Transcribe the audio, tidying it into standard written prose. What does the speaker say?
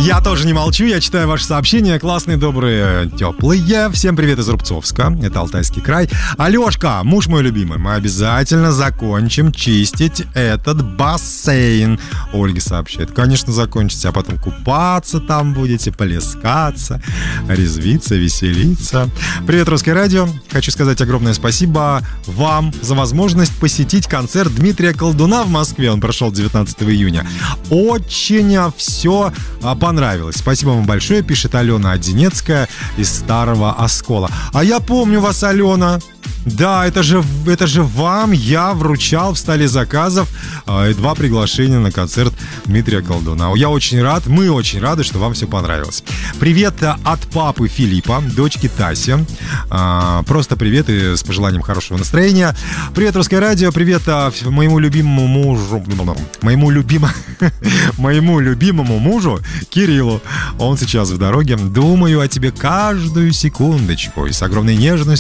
Я тоже не молчу, я читаю ваши сообщения. Классные, добрые, теплые. Всем привет из Рубцовска, это Алтайский край. Алешка, муж мой любимый, мы обязательно закончим чистить этот бассейн. Ольга сообщает, конечно, закончите, а потом купаться там будете, плескаться, резвиться, веселиться. Привет, Русское радио. Хочу сказать огромное спасибо вам за возможность посетить концерт Дмитрия Колдуна в Москве. Он прошел 19 июня. Очень все понравилось. Спасибо вам большое, пишет Алена Одинецкая из Старого Оскола. А я помню вас, Алена. Да, это же вам я вручал в столе заказов 2 приглашения на концерт Дмитрия Колдуна. Я очень рад, мы очень рады, что вам все понравилось. Привет от папы Филиппа, дочки Таси. Просто привет и с пожеланием хорошего настроения. Привет, Русское радио, привет моему любимому мужу, моему любимому мужу Кириллу. Он сейчас в дороге. Думаю о тебе каждую секундочку и с огромной нежностью